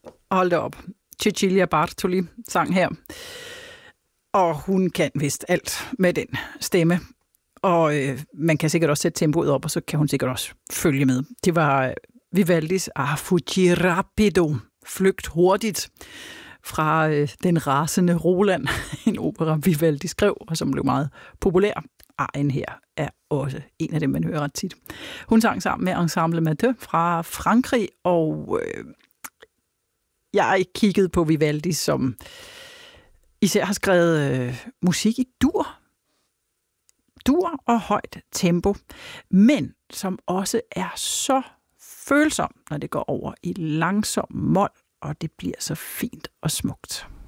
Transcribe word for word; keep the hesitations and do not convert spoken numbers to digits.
Hold da op. Cecilia Bartoli sang her. Og hun kan vist alt med den stemme. Og øh, man kan sikkert også sætte tempoet op, og så kan hun sikkert også følge med. Det var øh, Vivaldis Ah, fuggi rapido, flygt hurtigt, fra øh, Den rasende Roland, en opera Vivaldi skrev, og som blev meget populær. Arien her er også en af dem, man hører ret tit. Hun sang sammen med Ensemble Mathieu fra Frankrig, og øh, jeg har ikke kigget på Vivaldi, som især har skrevet øh, musik i dur. Dur og højt tempo, men som også er så følsom, når det går over i langsom mol, og det bliver så fint og smukt.